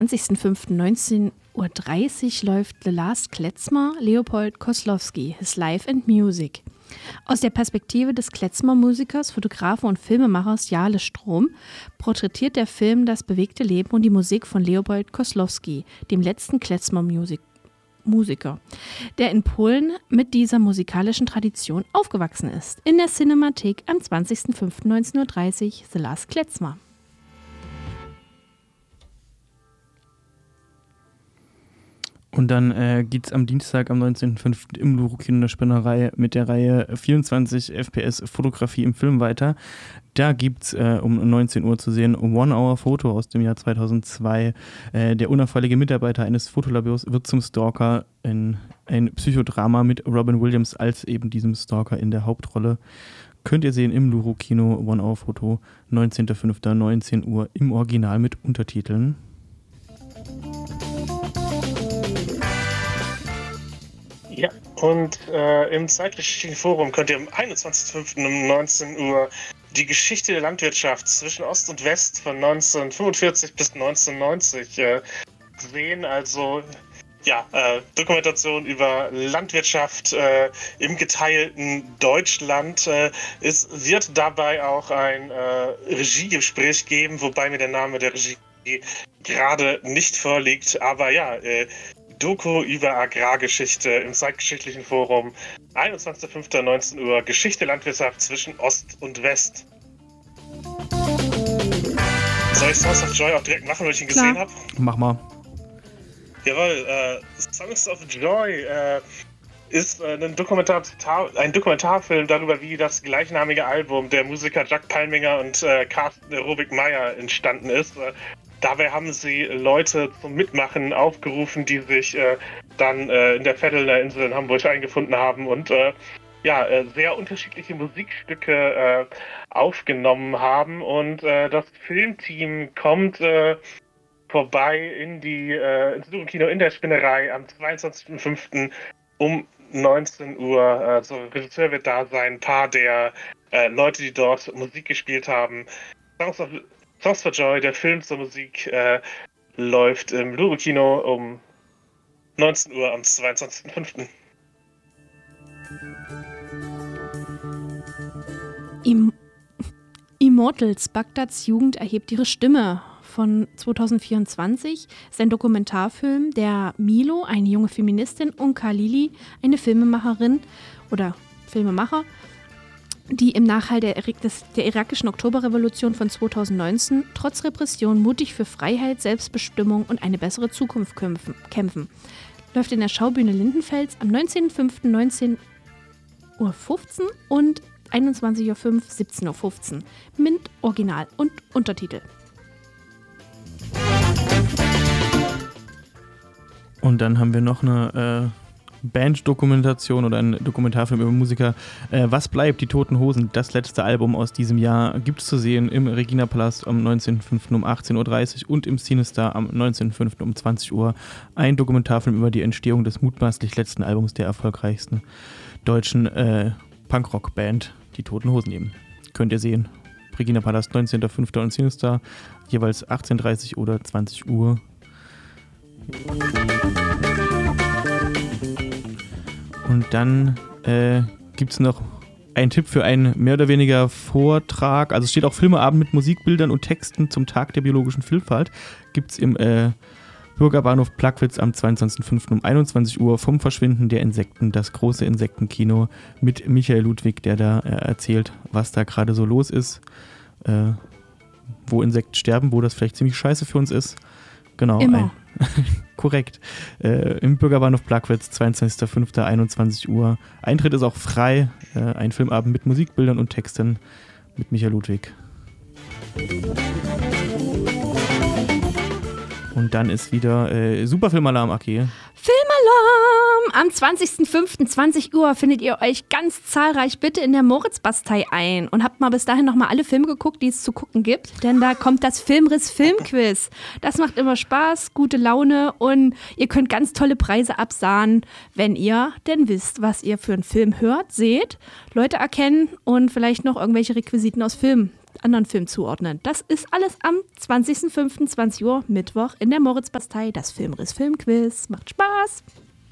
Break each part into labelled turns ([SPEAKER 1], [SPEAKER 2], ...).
[SPEAKER 1] 20.05.19:30 Uhr läuft The Last Klezmer, Leopold Koslowski, His Life and Music. Aus der Perspektive des Klezmer-Musikers, Fotografen und Filmemachers Jarle Strom porträtiert der Film das bewegte Leben und die Musik von Leopold Koslowski, dem letzten Klezmer-Musiker, der in Polen mit dieser musikalischen Tradition aufgewachsen ist. In der Cinemathek am 20.05.19:30 Uhr The Last Klezmer.
[SPEAKER 2] Und dann geht es am Dienstag, am 19.05. im Luro-Kino in der Spinnerei mit der Reihe 24 FPS Fotografie im Film weiter. Da gibt es um 19 Uhr zu sehen One Hour Photo aus dem Jahr 2002. Der unerfreuliche Mitarbeiter eines Fotolabors wird zum Stalker in ein Psychodrama mit Robin Williams als eben diesem Stalker in der Hauptrolle. Könnt ihr sehen im Luro-Kino, One Hour Photo, 19.05. 19 Uhr im Original mit Untertiteln.
[SPEAKER 3] Ja, und im Zeitgeschichtlichen Forum könnt ihr am 21.05. um 19 Uhr die Geschichte der Landwirtschaft zwischen Ost und West von 1945 bis 1990 sehen. Also ja, Dokumentation über Landwirtschaft im geteilten Deutschland. Es wird dabei auch ein Regiegespräch geben, wobei mir der Name der Regie gerade nicht vorliegt. Aber ja, Doku über Agrargeschichte im Zeitgeschichtlichen Forum, 21.05.19 Uhr, Geschichte Landwirtschaft zwischen Ost und West. Soll ich Songs of Joy auch direkt machen, weil ich ihn gesehen habe?
[SPEAKER 2] Mach mal.
[SPEAKER 3] Jawohl, Songs of Joy ist ein Dokumentarfilm darüber, wie das gleichnamige Album der Musiker Jack Palminger und Carsten Robic-Meyer entstanden ist. Dabei haben sie Leute zum Mitmachen aufgerufen, die sich dann in der Vettelner Insel in Hamburg eingefunden haben und sehr unterschiedliche Musikstücke aufgenommen haben. Und das Filmteam kommt vorbei ins Luro-Kino in der Spinnerei am 22.05. um 19 Uhr. Der Regisseur wird da sein, ein paar der Leute, die dort Musik gespielt haben. Songs for Joy, der Film zur Musik, läuft im Luro-Kino um 19 Uhr am 22.05.
[SPEAKER 1] Immortals, Bagdads Jugend erhebt ihre Stimme von 2024 ist ein Dokumentarfilm, der Milo, eine junge Feministin, und Khalili, eine Filmemacherin oder Filmemacher, die im Nachhall der irakischen Oktoberrevolution von 2019 trotz Repression mutig für Freiheit, Selbstbestimmung und eine bessere Zukunft kämpfen. Läuft in der Schaubühne Lindenfels am 19.05. 19:15 Uhr und 21.05 Uhr 17.15 Uhr mit Original und Untertitel.
[SPEAKER 2] Und dann haben wir noch eine Band-Dokumentation oder ein Dokumentarfilm über Musiker. Was bleibt? Die Toten Hosen, das letzte Album aus diesem Jahr, gibt es zu sehen im Regina-Palast am 19.05. um 18.30 Uhr und im Cinestar am 19.05. um 20 Uhr. Ein Dokumentarfilm über die Entstehung des mutmaßlich letzten Albums der erfolgreichsten deutschen Punkrock-Band, die Toten Hosen eben. Könnt ihr sehen. Regina-Palast, 19.05. und Cinestar, jeweils 18.30 Uhr oder 20 Uhr. Und dann gibt es noch einen Tipp für einen mehr oder weniger Vortrag. Also es steht auch Filmeabend mit Musikbildern und Texten zum Tag der biologischen Vielfalt. Gibt es im Bürgerbahnhof Plagwitz am 22.05. um 21 Uhr vom Verschwinden der Insekten, das große Insektenkino mit Michael Ludwig, der da erzählt, was da gerade so los ist, wo Insekten sterben, wo das vielleicht ziemlich scheiße für uns ist. Genau.
[SPEAKER 1] Immer.
[SPEAKER 2] Korrekt. Im Bürgerbahnhof Plagwitz, 22.05. 21 Uhr. Eintritt ist auch frei. Ein Filmabend mit Musikbildern und Texten mit Michael Ludwig. Und dann ist wieder Superfilmalarm, Aki.
[SPEAKER 1] Filmalarm! Am 20.05. 20 Uhr findet ihr euch ganz zahlreich bitte in der Moritzbastei ein und habt mal bis dahin nochmal alle Filme geguckt, die es zu gucken gibt, denn da kommt das Filmriss-Filmquiz. Das macht immer Spaß, gute Laune und ihr könnt ganz tolle Preise absahnen, wenn ihr denn wisst, was ihr für einen Film hört, seht, Leute erkennen und vielleicht noch irgendwelche Requisiten aus Filmen anderen Film zuordnen. Das ist alles am 20.05.20 Uhr, Mittwoch in der Moritzbastei, das Filmriss Filmquiz. Macht Spaß!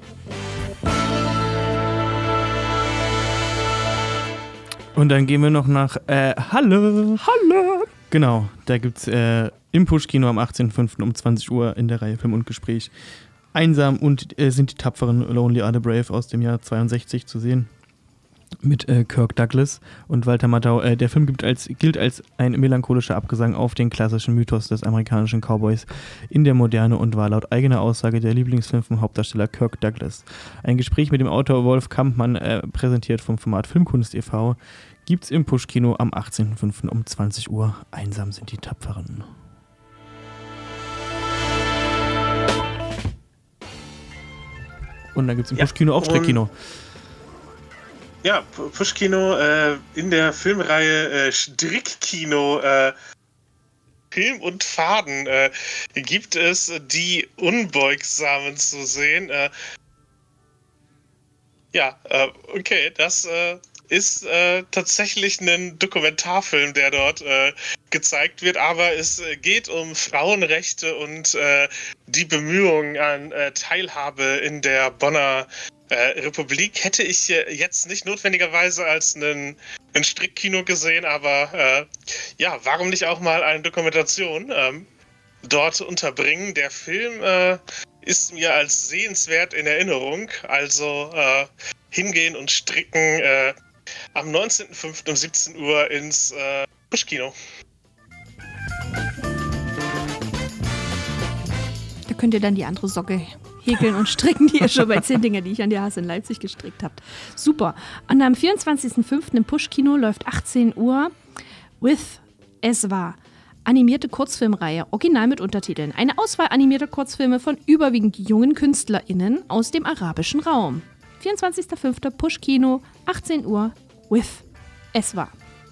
[SPEAKER 2] Und dann gehen wir noch nach Halle. Halle! Genau, da gibt es im Push-Kino am 18.05. um 20 Uhr in der Reihe Film und Gespräch Einsam und sind die tapferen Lonely Are the Brave aus dem Jahr 62 zu sehen. Mit Kirk Douglas und Walter Matthau. Der Film gilt als ein melancholischer Abgesang auf den klassischen Mythos des amerikanischen Cowboys in der Moderne und war laut eigener Aussage der Lieblingsfilm vom Hauptdarsteller Kirk Douglas. Ein Gespräch mit dem Autor Wolf Kampmann, präsentiert vom Format Filmkunst e.V., gibt's im Push-Kino am 18.05. um 20 Uhr. Einsam sind die Tapferen. Und dann gibt's im Push-Kino auch Streckkino.
[SPEAKER 3] Ja, Push-Kino in der Filmreihe Strickkino Film und Faden gibt es Die Unbeugsamen zu sehen. Okay, das ist tatsächlich ein Dokumentarfilm, der dort gezeigt wird, aber es geht um Frauenrechte und die Bemühungen an Teilhabe in der Bonner Republik. Hätte ich jetzt nicht notwendigerweise als ein Strickkino gesehen, aber warum nicht auch mal eine Dokumentation dort unterbringen? Der Film ist mir als sehenswert in Erinnerung, also hingehen und stricken am 19.05. um 17 Uhr ins Push-Kino.
[SPEAKER 1] Da könnt ihr dann die andere Socke häkeln und stricken, die ihr schon bei 10 Dinger, die ich an die Hass in Leipzig gestrickt habt. Super. Und am 24.05. im Push-Kino läuft 18 Uhr With Eswa. Animierte Kurzfilmreihe, original mit Untertiteln. Eine Auswahl animierter Kurzfilme von überwiegend jungen KünstlerInnen aus dem arabischen Raum. 24.05. Push-Kino, 18 Uhr, With Eswa.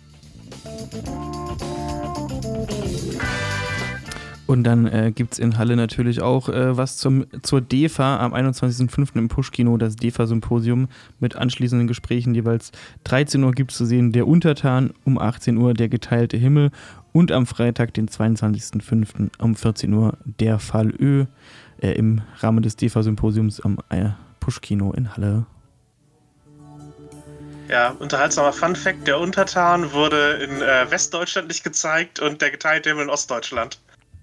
[SPEAKER 2] Und dann gibt es in Halle natürlich auch was zur DEFA am 21.05. im Push-Kino, das DEFA-Symposium mit anschließenden Gesprächen. Jeweils 13 Uhr gibt es zu sehen Der Untertan, um 18 Uhr Der geteilte Himmel und am Freitag, den 22.05. um 14 Uhr Der Fall Ö im Rahmen des DEFA-Symposiums am Push-Kino in Halle.
[SPEAKER 3] Ja, unterhaltsamer Fun-Fact, Der Untertan wurde in Westdeutschland nicht gezeigt und Der geteilte Himmel in Ostdeutschland.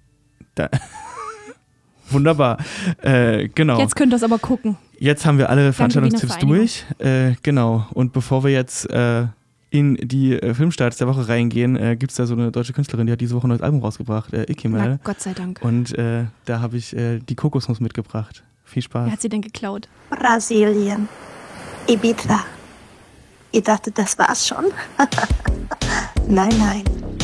[SPEAKER 2] Wunderbar, genau.
[SPEAKER 1] Jetzt könnt ihr es aber gucken.
[SPEAKER 2] Jetzt haben wir alle Veranstaltungstipps durch. Genau, und bevor wir jetzt in die Filmstarts der Woche reingehen, gibt es da so eine deutsche Künstlerin, die hat diese Woche ein neues Album rausgebracht, Ikemel.
[SPEAKER 1] Na, Gott sei Dank.
[SPEAKER 2] Und da habe ich die Kokosnuss mitgebracht. Viel Spaß.
[SPEAKER 1] Wer hat sie denn geklaut?
[SPEAKER 4] Brasilien. Ibiza. Ich dachte, das war's schon. Nein, nein.